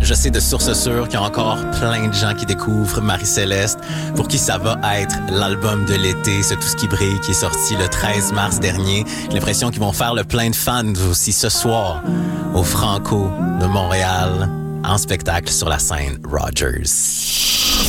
Je sais de source sûre qu'il y a encore plein de gens qui découvrent Marie-Céleste, pour qui ça va être l'album de l'été, c'est Tout ce qui brille, qui est sorti le 13 mars dernier. J'ai l'impression qu'ils vont faire le plein de fans aussi ce soir au Franco de Montréal, en spectacle sur la scène Rogers.